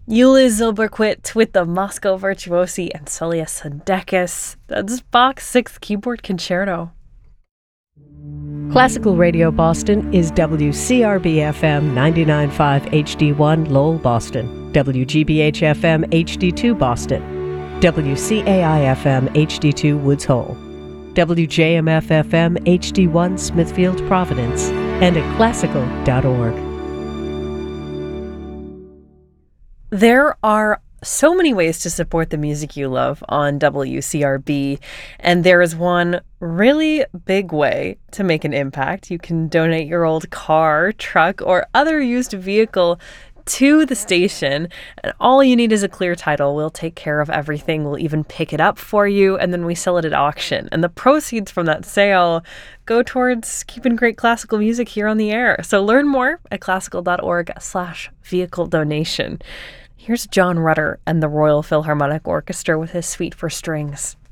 Yuli Zilberquit with the Moscow Virtuosi and Solia Sandekis. That's Bach's Sixth Keyboard Concerto. Classical Radio Boston is WCRB-FM 99.5 HD1 Lowell, Boston, WGBH-FM HD2 Boston, WCAI-FM HD2 Woods Hole, WJMF-FM HD1 Smithfield, Providence, and at classical.org. There are so many ways to support the music you love on WCRB, and there is one really big way to make an impact. You can donate your old car, truck, or other used vehicle to the station, and all you need is a clear title. We'll take care of everything. We'll even pick it up for you, and then we sell it at auction. And the proceeds from that sale go towards keeping great classical music here on the air. So learn more at classical.org/vehicle donation. Here's John Rutter and the Royal Philharmonic Orchestra with his Suite for Strings.